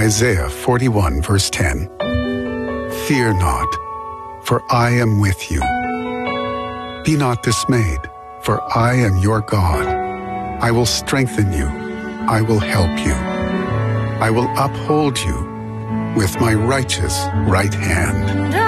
Isaiah 41 verse 10. Fear not, for I am with you. Be not dismayed, for I am your God. I will strengthen you. I will help you. I will uphold you with my righteous right hand.